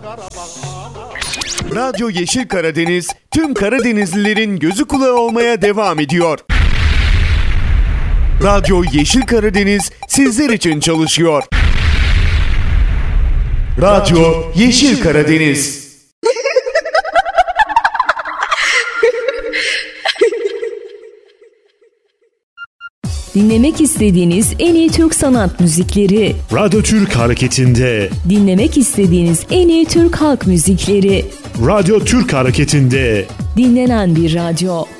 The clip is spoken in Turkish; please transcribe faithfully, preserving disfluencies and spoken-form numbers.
Radyo Yeşil Karadeniz tüm Karadenizlilerin gözü kulağı olmaya devam ediyor. Radyo Yeşil Karadeniz sizler için çalışıyor. Radyo Yeşil Karadeniz. Dinlemek istediğiniz en iyi Türk sanat müzikleri. Radyo Türk Hareketi'nde. Dinlemek istediğiniz en iyi Türk halk müzikleri. Radyo Türk Hareketi'nde. Dinlenen bir radyo.